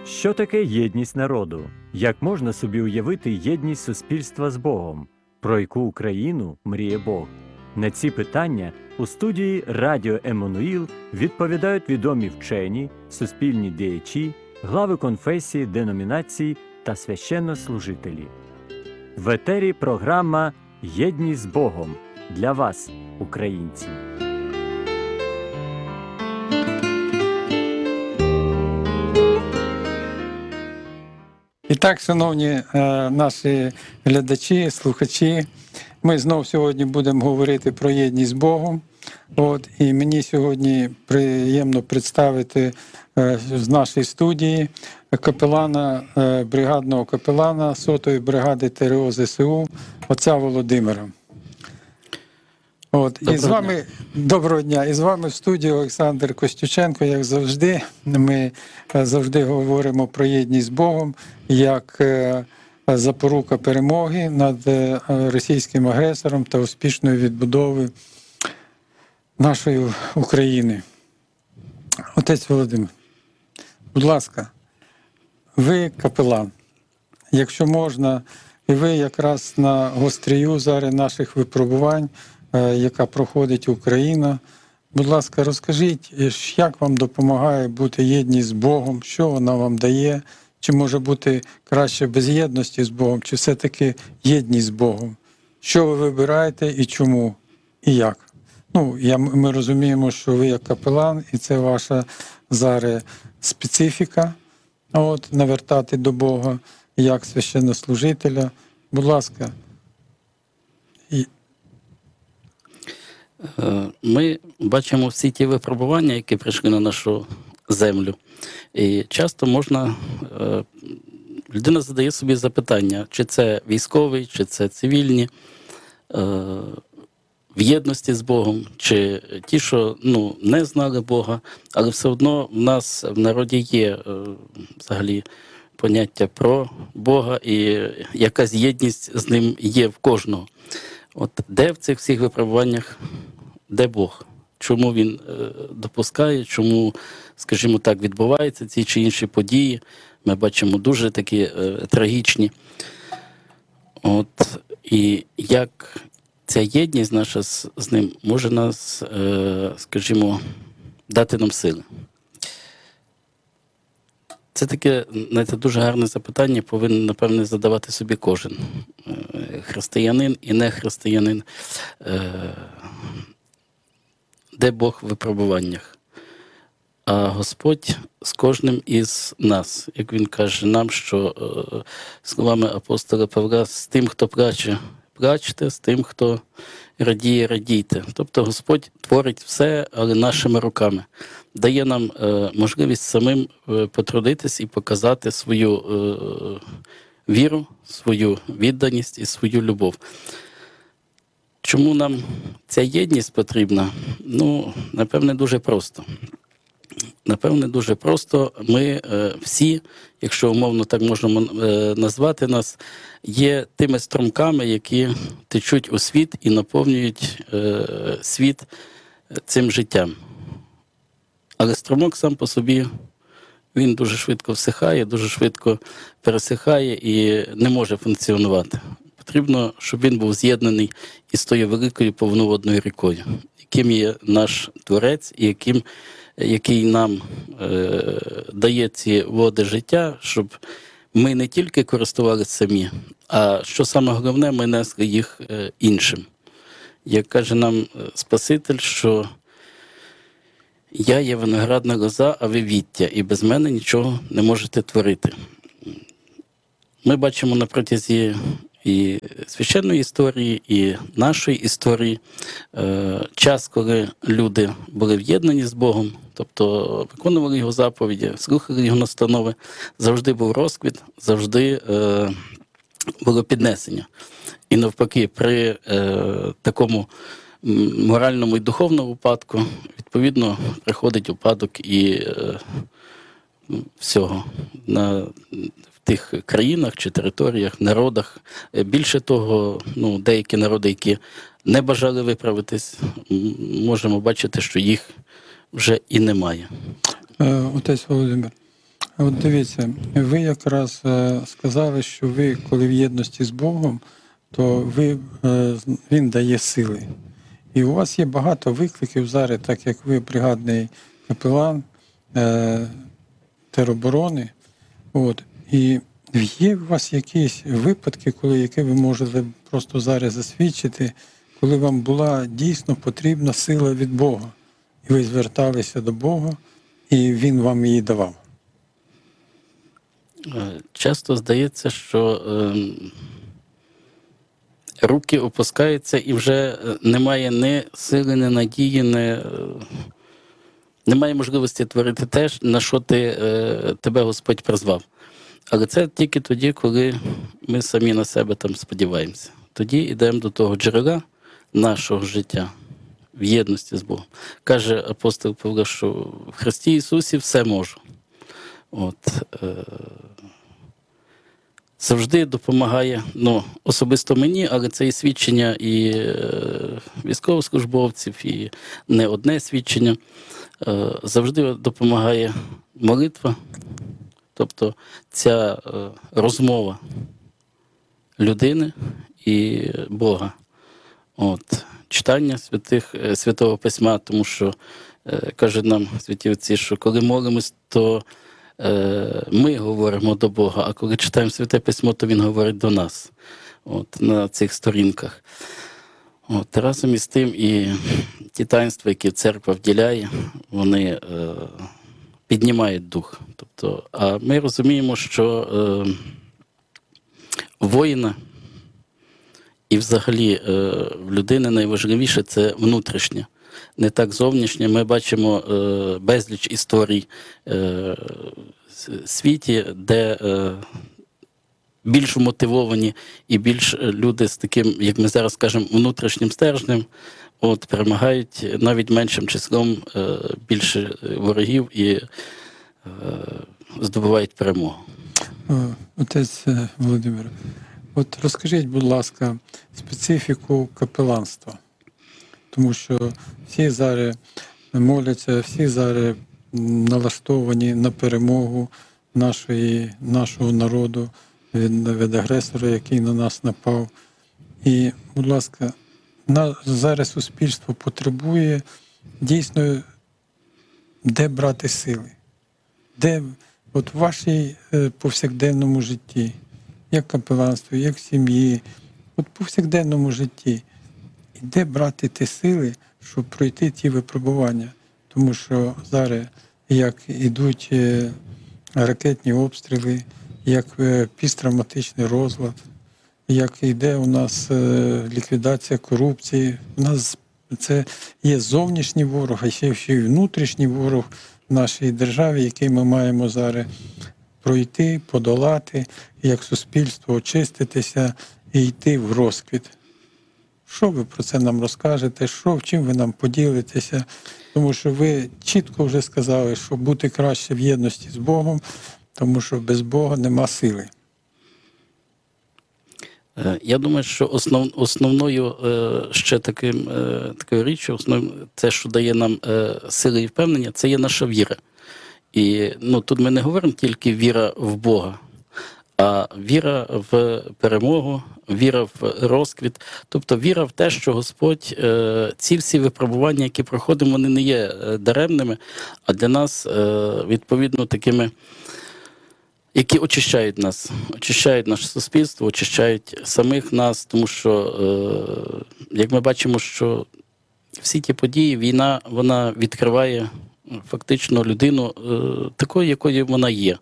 Що таке єдність народу? Як можна собі уявити єдність суспільства з Богом? Про яку Україну мріє Бог? На ці питання у студії Радіо Еммануїл відповідають відомі вчені, суспільні діячі, глави конфесії, деномінацій та священнослужителі. В етері програма «Єдність з Богом» для вас, українці. І так, шановні наші глядачі, слухачі, ми знов сьогодні будемо говорити про єдність з Богом. І мені сьогодні приємно представити з нашої студії капелана, бригадного капелана 100-ї бригади ТрО ЗСУ, отця Володимира. І з вами доброго дня. І з вами в студії Олександр Костюченко. Як завжди, ми завжди говоримо про єдність з Богом як запорука перемоги над російським агресором та успішної відбудови нашої України. Отець Володимир, будь ласка, ви капелан. Якщо можна, і ви якраз на гострію зараз наших випробувань, яка проходить Україна. Будь ласка, розкажіть, як вам допомагає бути єдність з Богом, що вона вам дає, чи може бути краще без єдності з Богом, чи все-таки єдність з Богом? Що ви вибираєте і чому, і як? Ми розуміємо, що ви як капелан, і це ваша зараз специфіка, навертати до Бога, як священнослужителя. Будь ласка. Ми бачимо всі ті випробування, які прийшли на нашу землю. І часто людина задає собі запитання, чи це військовий, чи це цивільні, в єдності з Богом, чи ті, що не знали Бога, але все одно в нас в народі є взагалі поняття про Бога, і якась єдність з ним є в кожного. Де в цих всіх випробуваннях, де Бог? Чому Він допускає, чому, скажімо так, відбуваються ці чи інші події? Ми бачимо дуже такі трагічні. І як ця єдність наша з ним може нас, скажімо, дати нам сили? Це таке, дуже гарне запитання, повинен, напевне, задавати собі кожен християнин і не християнин. Де Бог в випробуваннях? А Господь з кожним із нас, як Він каже нам, що словами апостола Павла, з тим, хто плаче, плачте, з тим, хто радіє, радійте. Тобто Господь творить все, але нашими руками. Дає нам можливість самим потрудитись і показати свою віру, свою відданість і свою любов. Чому нам ця єдність потрібна? Напевне, дуже просто. Напевне, дуже просто. Ми всі, якщо умовно так можемо назвати нас, є тими струмками, які течуть у світ і наповнюють світ цим життям. Але струмок сам по собі, він дуже швидко всихає, дуже швидко пересихає і не може функціонувати. Потрібно, щоб він був з'єднаний із тою великою повноводною рікою, яким є наш Творець і який нам дає ці води життя, щоб ми не тільки користувалися самі, а що саме головне, ми несли їх іншим. Як каже нам Спаситель, що «Я є виноградна лоза, а ви віття, і без мене нічого не можете творити». Ми бачимо на протязі і священної історії, і нашої історії час, коли люди були в'єднані з Богом, тобто виконували Його заповіді, слухали Його настанови, завжди був розквіт, завжди було піднесення. І навпаки, при такому моральному і духовному упадку, відповідно, приходить упадок і всього в тих країнах чи територіях, народах. Більше того, деякі народи, які не бажали виправитись, можемо бачити, що їх вже і немає. Отець Володимир, От дивіться, ви якраз сказали, що ви, коли в єдності з Богом, то Він дає сили. І у вас є багато викликів зараз, так як ви бригадний капелан тероборони. От. І є у вас якісь випадки, які ви можете просто зараз засвідчити, коли вам була дійсно потрібна сила від Бога, і ви зверталися до Бога, і Він вам її давав? Часто здається, що руки опускаються і вже немає ні сили, ні надії, немає можливості творити те, на що тебе Господь призвав. Але це тільки тоді, коли ми самі на себе там сподіваємося. Тоді йдемо до того джерела нашого життя в єдності з Богом. Каже апостол Павло, що в Христі Ісусі все можу. Завжди допомагає, особисто мені, але це і свідчення і військовослужбовців, і не одне свідчення. Завжди допомагає молитва, тобто ця розмова людини і Бога. Читання Святого Письма, тому що кажуть нам святі отці, що коли молимось, то ми говоримо до Бога, а коли читаємо Святе Письмо, то Він говорить до нас на цих сторінках. Разом із тим і ті таїнства, які церква вділяє, вони піднімають дух. А ми розуміємо, що воїна і взагалі в людини найважливіше – це внутрішнє. Не так зовнішнє. Ми бачимо безліч історій в світі, де більш мотивовані і більш люди з таким, як ми зараз кажемо, внутрішнім стержнем, перемагають навіть меншим числом більше ворогів і здобувають перемогу. Отець Володимир, розкажіть, будь ласка, специфіку капеланства. Тому що всі зараз моляться, всі зараз налаштовані на перемогу нашого народу від агресора, який на нас напав. І, будь ласка, зараз суспільство потребує дійсно, де брати сили? Де в вашій повсякденному житті, як капеланство, як в сім'ї, в повсякденному житті, і де брати ті сили, щоб пройти ті випробування? Тому що зараз, як ідуть ракетні обстріли, як пісттравматичний розлад, як йде у нас ліквідація корупції, у нас це є зовнішній ворог, а ще й внутрішній ворог в нашій державі, який ми маємо зараз пройти, подолати, як суспільство очиститися і йти в розквіт. Що ви про це нам розкажете? Чим ви нам поділитеся? Тому що ви чітко вже сказали, що бути краще в єдності з Богом, тому що без Бога нема сили. Я думаю, що основною ще такою річчю, те, що дає нам сили і впевнення, це є наша віра. І тут ми не говоримо тільки віра в Бога, а віра в перемогу, віра в розквіт, тобто віра в те, що Господь, ці всі випробування, які проходимо, вони не є даремними, а для нас, відповідно, такими, які очищають нас, очищають наше суспільство, очищають самих нас, тому що, як ми бачимо, що всі ті події, війна, вона відкриває фактично людину такою, якою вона є.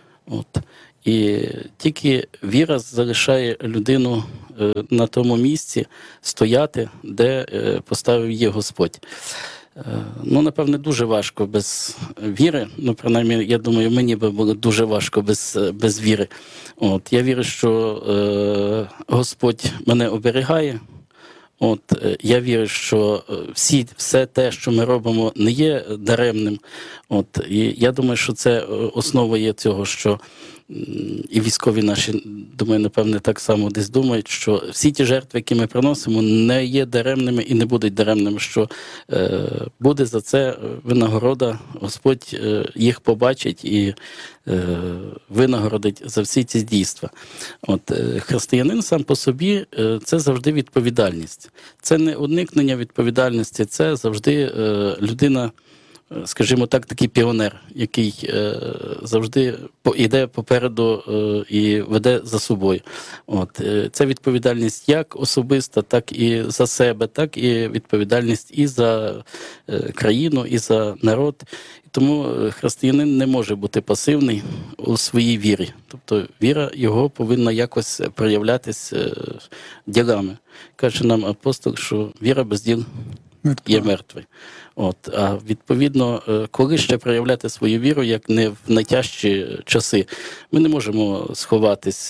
І тільки віра залишає людину на тому місці стояти, де поставив її Господь. Напевне, дуже важко без віри. Принаймні, я думаю, мені би було дуже важко без віри. Я вірю, що Господь мене оберігає. Я вірю, що все те, що ми робимо, не є даремним. І я думаю, що це основа є цього, що і військові наші, думаю, напевне, так само десь думають, що всі ті жертви, які ми приносимо, не є даремними і не будуть даремними, що буде за це винагорода, Господь їх побачить і винагородить за всі ці дійства. Християнин сам по собі – це завжди відповідальність. Це не уникнення відповідальності, це завжди людина, скажімо так, такий піонер, який завжди йде попереду і веде за собою. Це відповідальність як особиста, так і за себе, так і відповідальність і за країну, і за народ. Тому християнин не може бути пасивний у своїй вірі. Тобто віра його повинна якось проявлятись ділами. Каже нам апостол, що віра без діл є мертвий. А відповідно, коли ще проявляти свою віру, як не в найтяжчі часи, ми не можемо сховатись.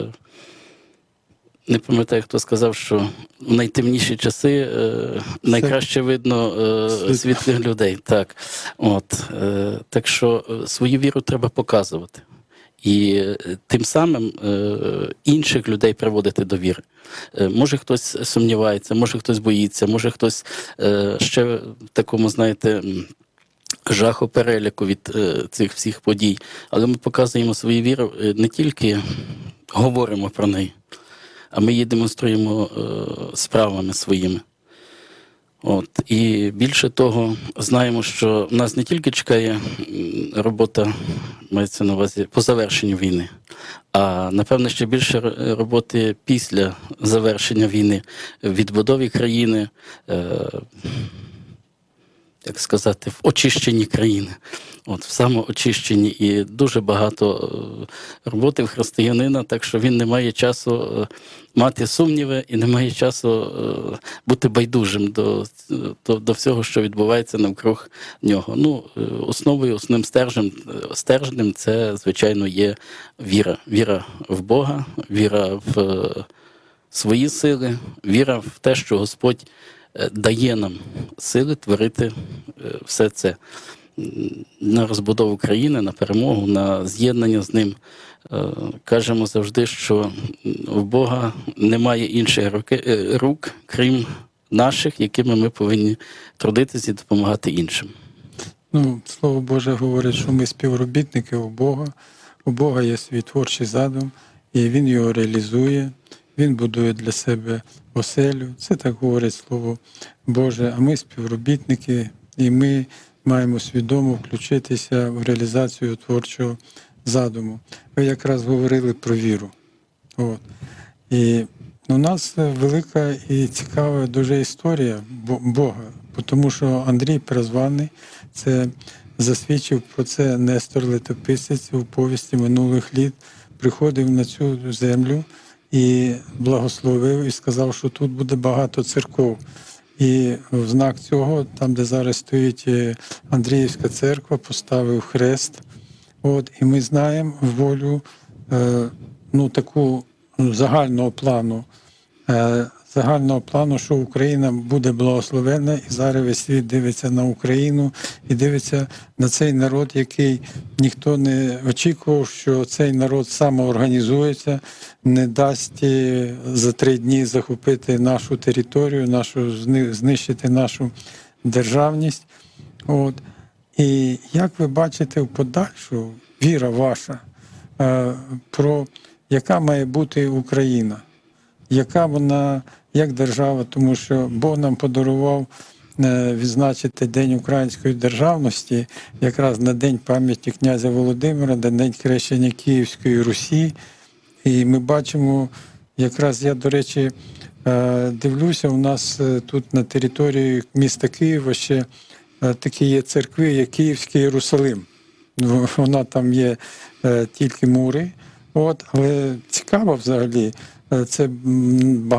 Не пам'ятаю, хто сказав, що в найтемніші часи найкраще видно світлих людей. Так. Так що свою віру треба показувати. І тим самим інших людей приводити до віри. Може хтось сумнівається, може хтось боїться, може хтось ще в такому, знаєте, жаху переляку від цих всіх подій. Але ми показуємо свою віру, не тільки говоримо про неї, а ми її демонструємо справами своїми. І більше того, знаємо, що нас не тільки чекає робота, мається на увазі, по завершенню війни, а, напевно, ще більше роботи після завершення війни, в відбудові країни, як сказати, в очищенні країни, в самоочищенні. І дуже багато роботи в християнина, так що він не має часу мати сумніви і не має часу бути байдужим до всього, що відбувається навкруг нього. Основою, основним стержнем це, звичайно, є віра. Віра в Бога, віра в свої сили, віра в те, що Господь дає нам сили творити все це на розбудову країни, на перемогу, на з'єднання з ним. Кажемо завжди, що в Бога немає інших рук, крім наших, якими ми повинні трудитися і допомагати іншим. Слово Боже говорить, що ми співробітники у Бога. У Бога є свій творчий задум, і Він його реалізує. Він будує для себе оселю. Це так говорить Слово Боже. А ми співробітники, і ми маємо свідомо включитися в реалізацію творчого задуму. Ви якраз говорили про віру. І у нас велика і цікава дуже історія Бога, тому що Андрій Перезваний, це засвідчив про це Нестор Летописець у повісті минулих літ, приходив на цю землю і благословив, і сказав, що тут буде багато церков. І в знак цього, там, де зараз стоїть Андріївська церква, поставив хрест. І ми знаємо волю таку загального плану, що Україна буде благословена, і зараз весь світ дивиться на Україну і дивиться на цей народ, який ніхто не очікував, що цей народ самоорганізується, не дасть за 3 дні захопити нашу територію, знищити нашу державність. І як ви бачите в подальшу віра ваша, про яка має бути Україна? Яка вона, як держава, тому що Бог нам подарував відзначити День української державності, якраз на День пам'яті князя Володимира, на День хрещення Київської Русі. І ми бачимо, якраз я, до речі, дивлюся, у нас тут на території міста Києва ще такі є церкви, як Київський Єрусалим. Вона там є тільки мури, але цікаво взагалі, це